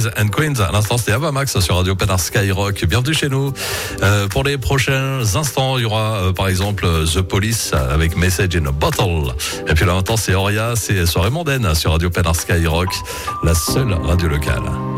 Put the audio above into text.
Kings and Queens. À l'instant, c'était Avamax sur Radio Pénard Skyrock. Bienvenue chez nous. Pour les prochains instants, il y aura par exemple The Police avec Message in a Bottle. Et puis là maintenant, c'est Oria, c'est Soirée mondaine sur Radio Pénard Skyrock, la seule radio locale.